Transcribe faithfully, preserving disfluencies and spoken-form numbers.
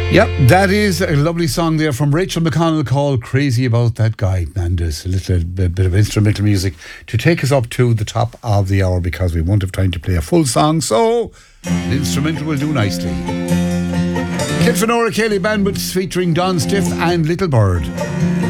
Yep, that is a lovely song there from Rachel McConnell called Crazy About That Guy. And there's a little bit, bit of instrumental music to take us up to the top of the hour because we won't have time to play a full song, so the instrumental will do nicely. Kilfenora Kelly Bandwidths featuring Don Stiff and Little Bird.